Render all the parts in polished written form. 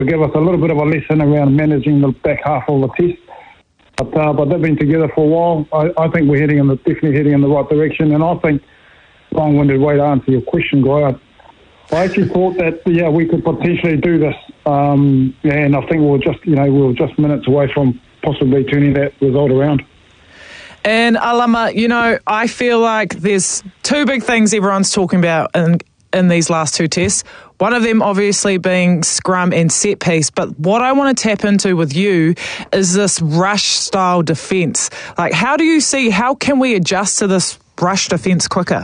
give us a little bit of a lesson around managing the back half of the test. But they've been together for a while. I think we're definitely heading in the right direction. And I think, long-winded way to answer your question, Guy, I actually thought that we could potentially do this. And I think we were just minutes away from possibly turning that result around. And Alama, I feel like there's two big things everyone's talking about in these last two tests. One of them obviously being scrum and set piece. But what I want to tap into with you is this rush style defence. Like, how can we adjust to this rush defence quicker?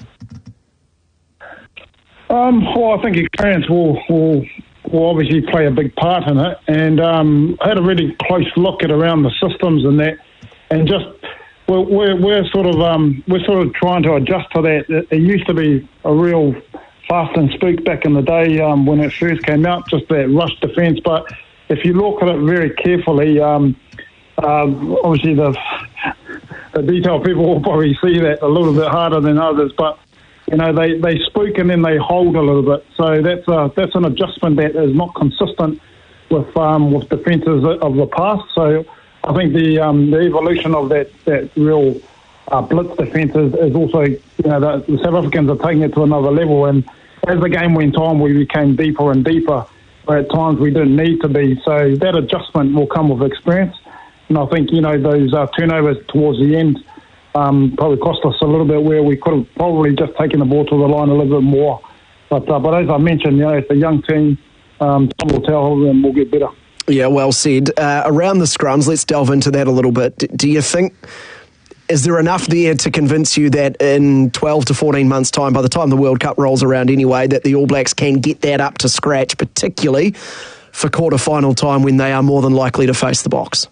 Well, I think experience will obviously play a big part in it. And I had a really close look at around the systems and that, and just we're sort of trying to adjust to that. It used to be a real fast and spook back in the day when it first came out, just that rush defence. But if you look at it very carefully, obviously the detailed people will probably see that a little bit harder than others. But they spook and then they hold a little bit. So that's an adjustment that is not consistent with defences of the past. So I think the evolution of that real blitz defence is also, the South Africans are taking it to another level. And as the game went on, we became deeper and deeper, where at times we didn't need to be. So that adjustment will come with experience. And I think, those turnovers towards the end probably cost us a little bit, where we could have probably just taken the ball to the line a little bit more. But as I mentioned, it's a young team. Time will tell, and we'll get better. Yeah, well said. Around the scrums, let's delve into that a little bit. Do you think, is there enough there to convince you that in 12 to 14 months' time, by the time the World Cup rolls around anyway, that the All Blacks can get that up to scratch, particularly for quarter-final time when they are more than likely to face the Box?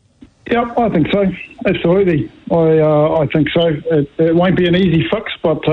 Yeah, I think so. Absolutely. I think so. It won't be an easy fix, but